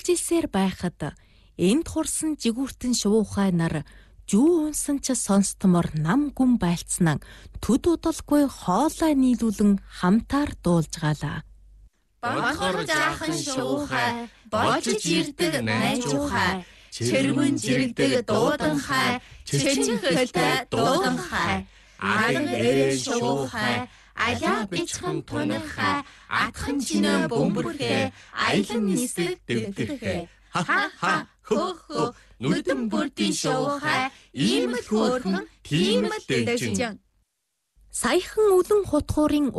үргэлжилсээр байхад энд хурсан жигүүртэн шувуухай нар жүү унсан ч сонстомор нам гүн байлцсан төд удалгүй хоолой нийлүүлэн хамтаар дуулжгаалаа. Бодхор жаахан шуухай, бочиж ирдэг найжуухай, чирмэн жирэгдэг дууданхай, чичин хөлтэй дууданхай, аран эрээ шуухай, аля бичхэн тунахай, атхан чинээ бөмбөрхэ, айлан нисдэг дэвдэрхэ. Ха хө нүдэн бүрдийн шуухай, ийм л хөөрхөн, тийм л дэвжин. Саяхан үлэн хутгуурын